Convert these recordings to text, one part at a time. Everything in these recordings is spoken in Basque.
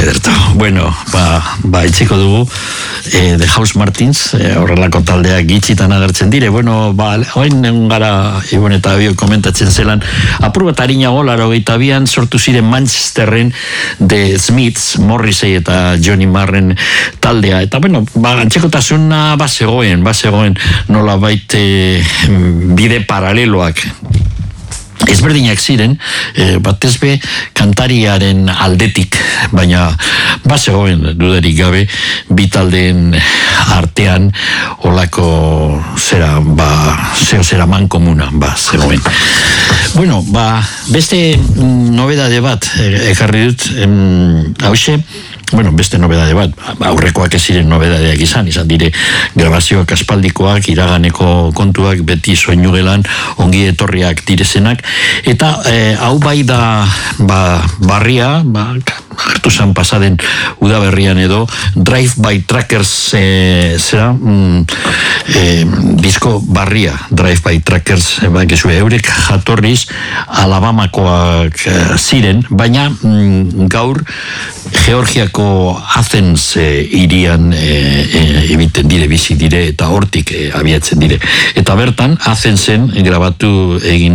ederto. Bueno, itxiko dugu The House Martins, horrelako taldeak gitxitan agertzen dire. Bueno, hoin egun gara, Ibon eta Bio komentatzen zelan, apur bat harinago, 82an sortu ziren Manchesterren The Smiths, Morrissey eta Johnny Marren taldea. Eta bueno, antxekotasuna bazegoen nola baite bide paraleloak ezberdinak ziren, batezbe kantariaren aldetik, baina bazegoen dudarik gabe bi taldeen artean olako zera mankomuna zegoen. Bueno, beste nobedade bat ekarri dut, hause, bueno, beste nobedade bat, aurrekoak ez ziren nobedadeak izan dire grabazioak aspaldikoak, iraganeko kontuak, beti soinu gelan, ongi etorriak direzenak, eta hau bai da barria, hartu zan pasaden udaberrian edo, Drive by Truckers disko barria, Drive by Truckers, eurek jatorriz Alabamakoak ziren, baina gaur Georgiako Athens irian ebiten dire, bizi dire, eta hortik abiatzen dire. Eta bertan, Athensen grabatu egin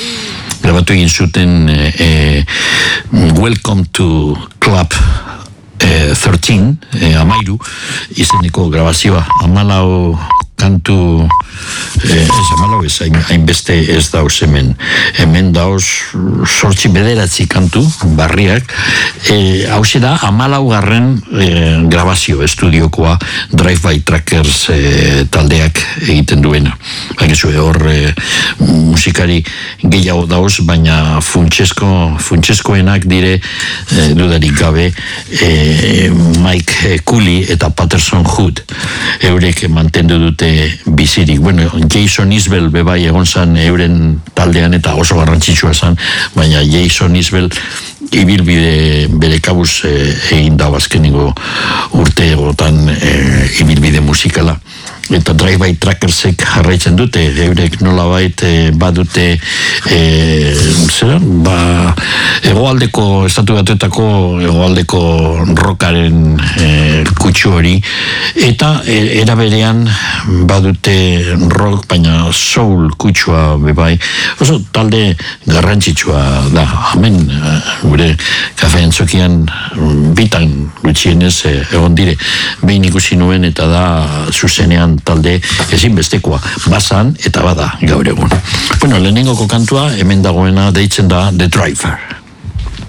zuten Welcome to Club 13, amairu, izeneko grabazioa, 14 kantu, hainbeste ez dauz hemen dauz 8-9 kantu, barriak, hause da 14. Grabazio estudiokoa Drive by Truckers taldeak egiten duena. Hor musikari gehiago dauz, baina funtseskoenak dire dudarik gabe Mike Cooley eta Patterson Hood eurek mantendu dute bizirik. Bueno, Jason Isbell bebai egon zan euren taldean eta oso garrantzitsua zan, baina Jason Isbell ibilbide bere kabuz egin da azkeneko urte egotan ibilbide musikala. Eta Drive by Truckersek jarraitzen dute, eurek nolabait badute egoaldeko, estatu batuetako egoaldeko rockaren kutsu hori, eta eraberean badute rock, baina soul kutsua bebai, oso talde garrantzitsua da. Hemen gure kafean zokian bitan gutxienez egon dire, behin ikusi nuen eta da zuzenean talde ezinbestekoa, bazan eta bada gaur egun. Bueno, lehenengoko kantua hemen dagoena deitzen da The Driver.